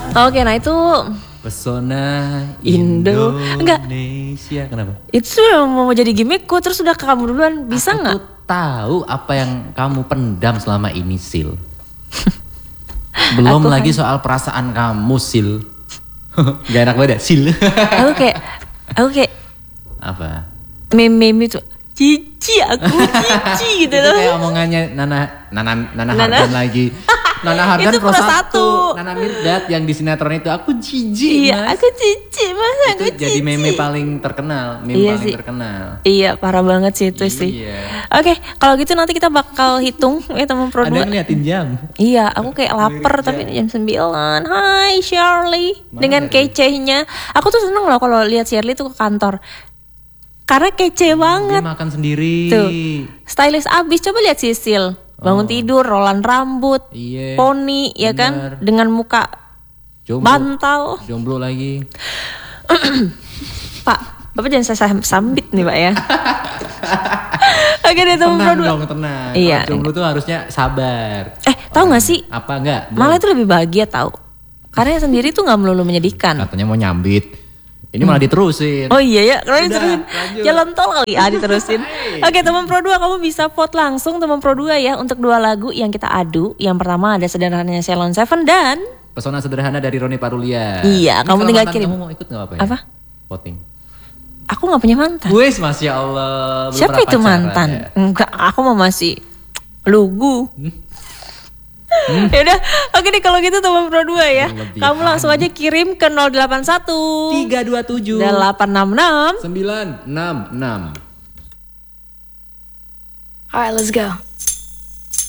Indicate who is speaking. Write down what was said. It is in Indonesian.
Speaker 1: Oke, nah itu
Speaker 2: Pesona
Speaker 1: Enggak.
Speaker 2: Indonesia. Kenapa?
Speaker 1: Itu mau jadi gimmickku, terus udah ke kamu duluan. Bisa nggak?
Speaker 2: Aku tahu apa yang kamu pendam selama ini, Sil. Belum lagi soal perasaan kamu, Sil. Gak enak banget ya, Sil.
Speaker 1: Aku kayak
Speaker 2: Apa?
Speaker 1: meme itu cici gitu
Speaker 2: Itu
Speaker 1: loh.
Speaker 2: kayak omongannya Nana Hardan lagi. Nana Hardan
Speaker 1: Itu
Speaker 2: Pro
Speaker 1: Pro
Speaker 2: 1.
Speaker 1: 1.
Speaker 2: Nana Mirdad yang di sinetron itu aku jijik,
Speaker 1: Iya,
Speaker 2: Mas.
Speaker 1: aku cici, masa
Speaker 2: Itu
Speaker 1: aku cici.
Speaker 2: jadi meme paling terkenal,
Speaker 1: Iya
Speaker 2: paling
Speaker 1: sih.
Speaker 2: terkenal.
Speaker 1: Iya, parah banget sih itu sih.
Speaker 2: Iya.
Speaker 1: Oke, kalau gitu nanti kita bakal hitung ya teman Pro
Speaker 2: Ada
Speaker 1: 2.
Speaker 2: ngeliatin jam.
Speaker 1: Iya, aku kayak lapar tapi jam 9. Hai Shirley. Dengan kece-nya. Aku tuh seneng loh kalau lihat Shirley tuh ke kantor. Karena kece banget.
Speaker 2: Dia makan sendiri.
Speaker 1: Tuh. Stylish abis. Coba lihat Sisil. Bangun tidur, rolan rambut,
Speaker 2: Iya.
Speaker 1: poni, ya kan? Dengan muka
Speaker 2: Jomblo.
Speaker 1: bantal.
Speaker 2: Jomblo lagi.
Speaker 1: Pak, Bapak jangan saya sambit nih Pak ya. Oke deh teman Pro
Speaker 2: Tenang
Speaker 1: 2.
Speaker 2: dong, tenang.
Speaker 1: Iya.
Speaker 2: Kalau jomblo tuh harusnya sabar.
Speaker 1: Tahu nggak sih?
Speaker 2: Apa enggak?
Speaker 1: Malah itu lebih bahagia tahu. Karena yang sendiri tuh nggak melulu menyedihkan.
Speaker 2: Katanya mau nyambit. Ini malah diterusin.
Speaker 1: Oh iya ya, kalau
Speaker 2: Udah,
Speaker 1: diterusin
Speaker 2: lanjut.
Speaker 1: jalan tol kali ya diterusin. Oke teman Pro 2, kamu bisa vote langsung teman Pro 2 ya untuk 2 lagu yang kita adu. Yang pertama ada Sederhananya Ceylon Seven dan
Speaker 2: Pesona Sederhana dari Roni Parulia.
Speaker 1: Iya,
Speaker 2: Ini
Speaker 1: kamu
Speaker 2: kalau
Speaker 1: tinggal
Speaker 2: mantan
Speaker 1: kirim.
Speaker 2: Kamu mau ikut nggak apa ya?
Speaker 1: Apa?
Speaker 2: Voting.
Speaker 1: Aku nggak punya mantan.
Speaker 2: Wes, Masya Allah. Belum
Speaker 1: Siapa
Speaker 2: pernah
Speaker 1: itu
Speaker 2: pacaran
Speaker 1: mantan?
Speaker 2: ya?
Speaker 1: Enggak, aku mau masih lugu. Yaudah, oke deh kalau gitu teman Pro 2 ya.
Speaker 2: Berlebihan.
Speaker 1: Kamu langsung aja kirim ke 081
Speaker 2: 327
Speaker 1: 866
Speaker 2: 966.
Speaker 3: All right, let's go.